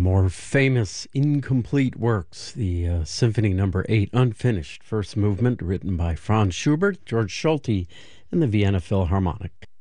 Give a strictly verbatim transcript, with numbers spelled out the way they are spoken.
more famous incomplete works, the uh, Symphony Number Eight, unfinished first movement, written by Franz Schubert, George Solti, and the Vienna Philharmonic.